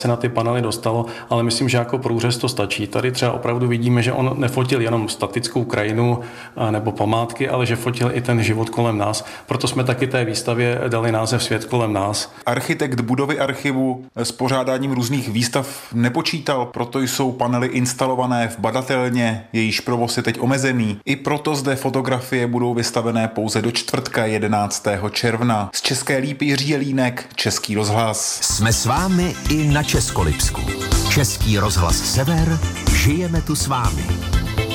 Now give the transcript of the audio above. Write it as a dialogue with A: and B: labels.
A: se na ty panely dostalo, ale myslím, že jako průřez to stačí. Tady třeba opravdu vidíme, že on nefotil jenom statickou krajinu nebo památky, ale že fotil i ten život kolem nás. Proto jsme taky té výstavě dali název Svět kolem nás.
B: Architekt budovy archivu s pořádáním různých výstav nepočítal, proto jsou panely instalované v badatelně, jejíž provoz je teď omezený. I proto zde fotografie budou vystavené pouze do čtvrtka 11. června. Z České Lípy Jiří Jelínek, Český rozhlas.
C: Jsme s vámi i na Českolipsku. Český rozhlas Sever, žijeme tu s vámi.